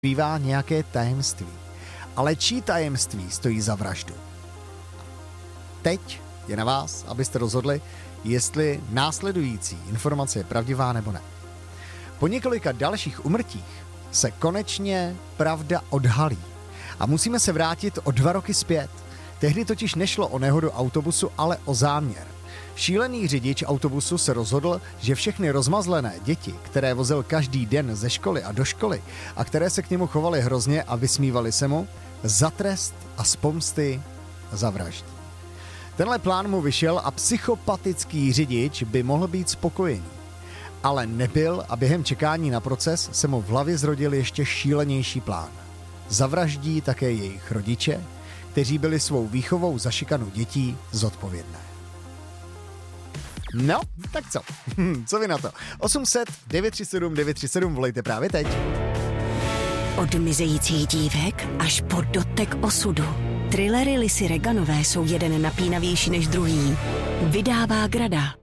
bývá nějaké tajemství. Ale čí tajemství stojí za vraždu? Teď je na vás, abyste rozhodli, jestli následující informace je pravdivá nebo ne. Po několika dalších úmrtích se konečně pravda odhalí. A musíme se vrátit o 2 roky zpět. Tehdy totiž nešlo o nehodu autobusu, ale o záměr. Šílený řidič autobusu se rozhodl, že všechny rozmazlené děti, které vozil každý den ze školy a do školy a které se k němu chovaly hrozně a vysmívali se mu, za trest a z pomsty zavraždí. Tenhle plán mu vyšel a psychopatický řidič by mohl být spokojený. Ale nebyl a během čekání na proces se mu v hlavě zrodil ještě šílenější plán. Zavraždí také jejich rodiče, kteří byli svou výchovou za šikanu dětí zodpovědné. No, tak co? Co vy na to? 800 937 937 volejte právě teď. Od mizejících dívek až po dotek osudu. Thrillery Lisy Reganové jsou jeden napínavější než druhý. Vydává Grada.